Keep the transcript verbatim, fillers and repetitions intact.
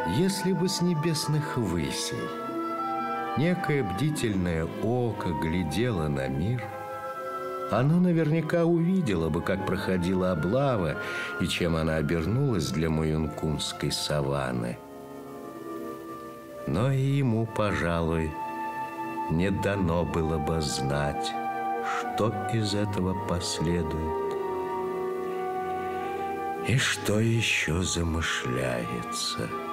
Если бы с небесных высей некое бдительное око глядело на мир, оно наверняка увидело бы, как проходила облава и чем она обернулась для маюнкунской саванны. Но и ему, пожалуй, не дано было бы знать, что из этого последует и что еще замышляется.